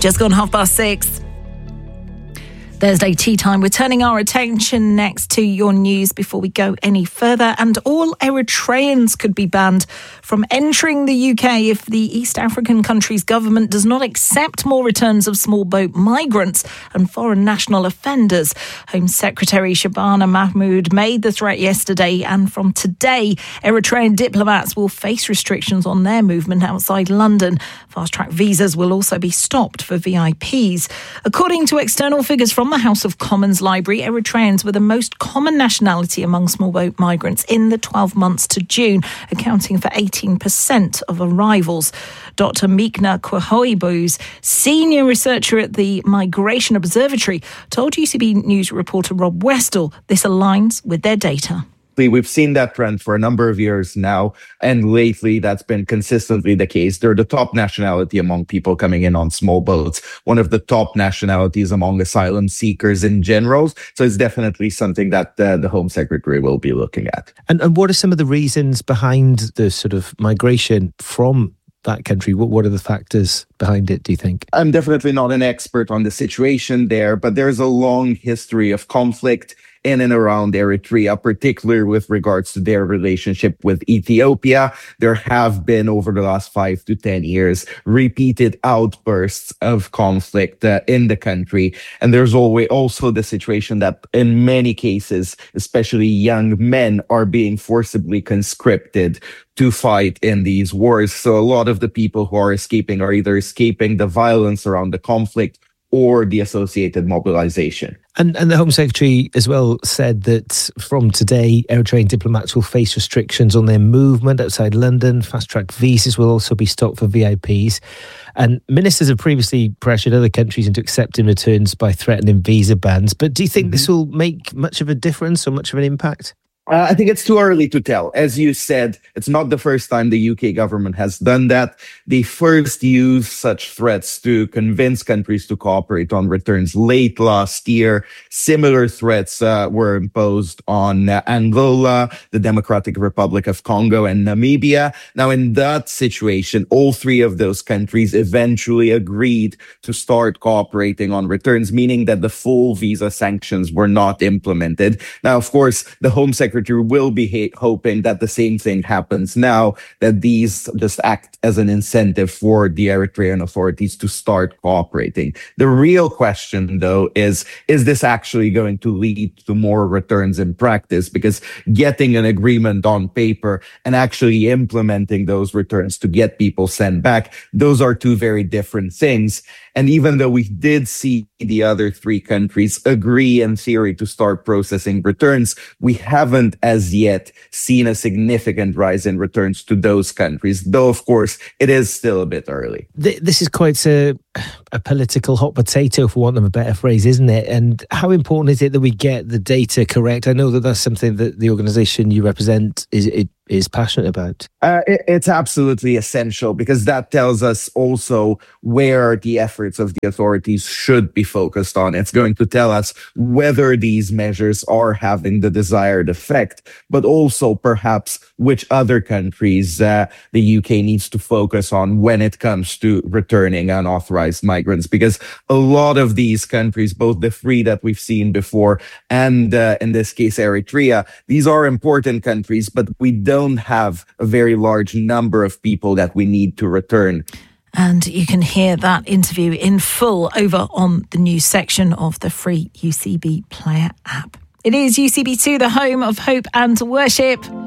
Just gone 6:30. Thursday tea time. We're turning our attention next to your news before we go any further. And all Eritreans could be banned from entering the UK if the East African country's government does not accept more returns of small boat migrants and foreign national offenders. Home Secretary Shabana Mahmood made the threat yesterday, and from today, Eritrean diplomats will face restrictions on their movement outside London. Fast-track visas will also be stopped for VIPs. According to external figures from the House of Commons Library, Eritreans were the most common nationality among small boat migrants in the 12 months to June, accounting for 18% of arrivals. Dr. Meekna Kwahoibuz, senior researcher at the Migration Observatory, told UCB News reporter Rob Westall this aligns with their data. We've seen that trend for a number of years now, and lately that's been consistently the case. They're the top nationality among people coming in on small boats, one of the top nationalities among asylum seekers in general. So it's definitely something that the Home Secretary will be looking at. And what are some of the reasons behind the sort of migration from that country? What are the factors behind it, do you think? I'm definitely not an expert on the situation there, but there's a long history of conflict in and around Eritrea, particularly with regards to their relationship with Ethiopia. There have been, over the last 5 to 10 years, repeated outbursts of conflict in the country. And there's always also the situation that in many cases, especially young men, are being forcibly conscripted to fight in these wars. So a lot of the people who are escaping are either escaping the violence around the conflict or the associated mobilization. And the Home Secretary as well said that from today, Eritrean diplomats will face restrictions on their movement outside London. Fast-track visas will also be stopped for VIPs. And ministers have previously pressured other countries into accepting returns by threatening visa bans. But do you think this will make much of a difference or much of an impact? I think it's too early to tell. As you said, it's not the first time the UK government has done that. They first used such threats to convince countries to cooperate on returns late last year. Similar threats were imposed on Angola, the Democratic Republic of Congo, and Namibia. Now, in that situation, all three of those countries eventually agreed to start cooperating on returns, meaning that the full visa sanctions were not implemented. Now, of course, the Home Secretary will be hoping that the same thing happens now, that these just act as an incentive for the Eritrean authorities to start cooperating. The real question, though, is this actually going to lead to more returns in practice? Because getting an agreement on paper and actually implementing those returns to get people sent back, those are two very different things. And even though we did see the other three countries agree in theory to start processing returns, we haven't as yet seen a significant rise in returns to those countries, though, of course, it is still a bit early. This is quite a political hot potato, for want of a better phrase, isn't it? And how important is it that we get the data correct? I know that that's something that the organisation you represent is passionate about. It's absolutely essential, because that tells us also where the efforts of the authorities should be focused on. It's going to tell us whether these measures are having the desired effect, but also perhaps which other countries the UK needs to focus on when it comes to returning unauthorized migrants. Because a lot of these countries, both the three that we've seen before and in this case Eritrea, these are important countries, but we don't have a very large number of people that we need to return. And you can hear that interview in full over on the news section of the free UCB Player app. It is UCB2, the home of hope and worship.